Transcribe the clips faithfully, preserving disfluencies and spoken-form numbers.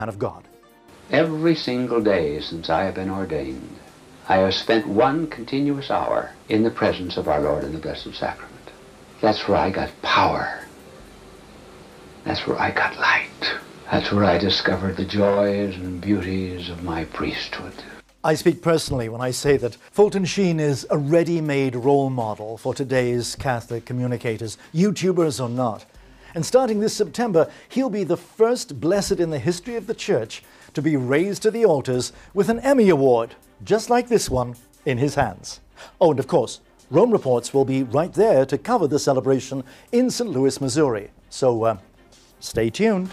Man of God. Every single day since I have been ordained, I have spent one continuous hour in the presence of our Lord in the Blessed Sacrament. That's where I got power. That's where I got light. That's where I discovered the joys and beauties of my priesthood. I speak personally when I say that Fulton Sheen is a ready-made role model for today's Catholic communicators, YouTubers or not. And starting this September, he'll be the first blessed in the history of the Church to be raised to the altars with an Emmy Award, just like this one, in his hands. Oh, and of course, Rome Reports will be right there to cover the celebration in Saint Louis, Missouri. So, uh, stay tuned.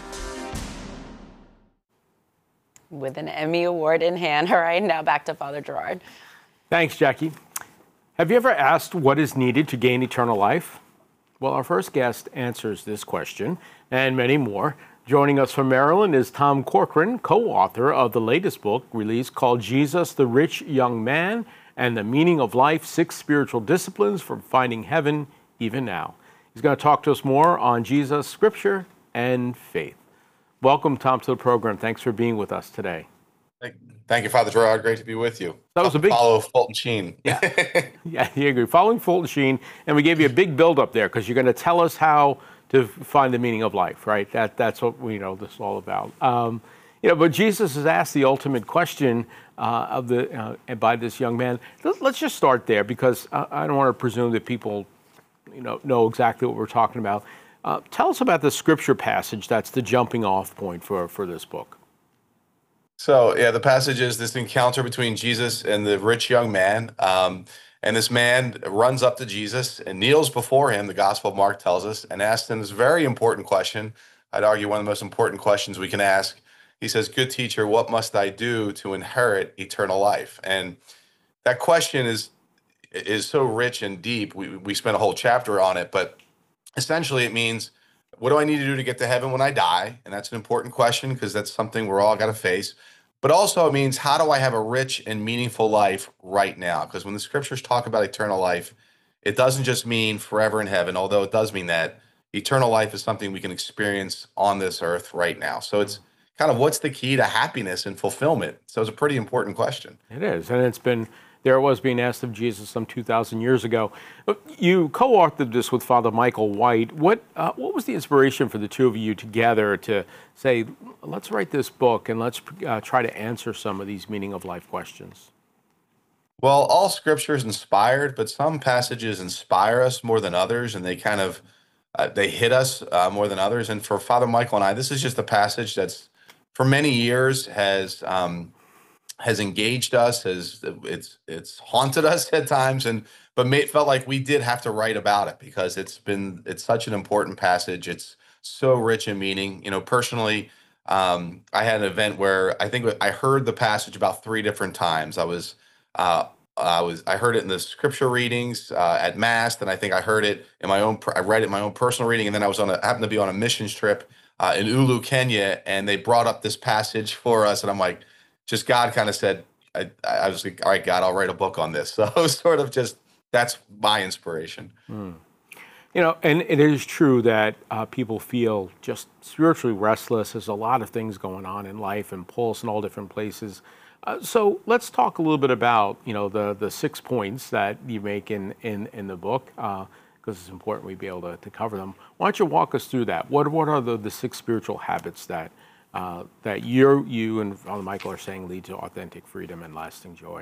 With an Emmy Award in hand. All right, now back to Father Gerard. Thanks, Jackie. Have you ever asked what is needed to gain eternal life? Well, our first guest answers this question and many more. Joining us from Maryland is Tom Corcoran, co-author of the latest book released called Jesus, the Rich Young Man and the Meaning of Life, Six Spiritual Disciplines for Finding Heaven Even Now. He's going to talk to us more on Jesus, Scripture, and faith. Welcome, Tom, to the program. Thanks for being with us today. Thank you, Father Gerard. Great to be with you. That was a big follow Fulton Sheen. Yeah, yeah, you agree. Following Fulton Sheen, and we gave you a big build-up there because you're going to tell us how to find the meaning of life, right? That that's what we know this is all about. Um, you know, but Jesus has asked the ultimate question uh, of the uh, by this young man. Let's, let's just start there because I, I don't want to presume that people, you know, know exactly what we're talking about. Uh, tell us about the scripture passage that's the jumping-off point for for this book. So, yeah, the passage is this encounter between Jesus and the rich young man. Um, and this man runs up to Jesus and kneels before him, the Gospel of Mark tells us, and asks him this very important question. I'd argue one of the most important questions we can ask. He says, "Good teacher, what must I do to inherit eternal life?" And that question is is so rich and deep. We, we spent a whole chapter on it, but essentially it means, what do I need to do to get to heaven when I die? And that's an important question because that's something we're all got to face. But also it means, how do I have a rich and meaningful life right now? Because when the scriptures talk about eternal life, it doesn't just mean forever in heaven, although it does mean that. Eternal life is something we can experience on this earth right now. So it's kind of, what's the key to happiness and fulfillment? So it's a pretty important question. It is, and it's been, there it was being asked of Jesus some two thousand years ago. You co-authored this with Father Michael White. What uh, what was the inspiration for the two of you together to say, let's write this book and let's uh, try to answer some of these meaning of life questions? Well, all scripture is inspired, but some passages inspire us more than others, and they kind of, uh, they hit us uh, more than others. And for Father Michael and I, this is just a passage that's, for many years, has um, has engaged us, has it's it's haunted us at times, and but made, felt like we did have to write about it because it's been it's such an important passage. It's so rich in meaning. You know, personally, um, I had an event where I think I heard the passage about three different times. I was uh, I was I heard it in the scripture readings uh, at Mass, and I think I heard it in my own. I read it in my own personal reading, and then I was on a happened to be on a missions trip uh, in Ulu, Kenya, and they brought up this passage for us, and I'm like, just God kind of said, I, I was like, all right, God, I'll write a book on this. So it was sort of just, that's my inspiration. Mm. You know, and it is true that uh, people feel just spiritually restless. There's a lot of things going on in life and pulse in all different places. Uh, so let's talk a little bit about, you know, the the six points that you make in, in, in the book, because uh, it's important we be able to, to cover them. Why don't you walk us through that? What, what are the, the six spiritual habits that Uh, that you you and Father Michael are saying lead to authentic freedom and lasting joy?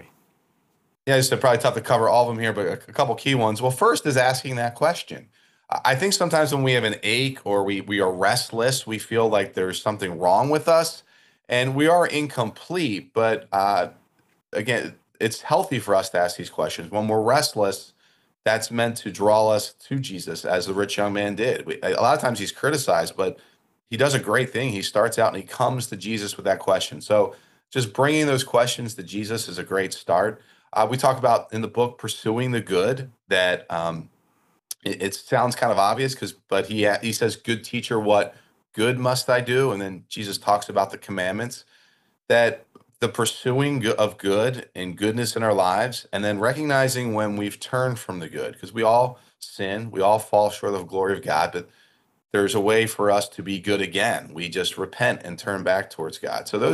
Yeah, it's probably tough to cover all of them here, but a, a couple key ones. Well, first is asking that question. I think sometimes when we have an ache or we we are restless, we feel like there's something wrong with us, and we are incomplete. But uh, again, it's healthy for us to ask these questions. When we're restless, that's meant to draw us to Jesus, as the rich young man did. We, a lot of times he's criticized, but he does a great thing. He starts out and he comes to Jesus with that question. So just bringing those questions to Jesus is a great start. Uh, we talk about in the book pursuing the good. That um, it, it sounds kind of obvious, because, but he he says, "Good teacher, what good must I do?" And then Jesus talks about the commandments. That the pursuing go- of good and goodness in our lives, and then recognizing when we've turned from the good, because we all sin, we all fall short of the glory of God, but there's a way for us to be good again. We just repent and turn back towards God. So those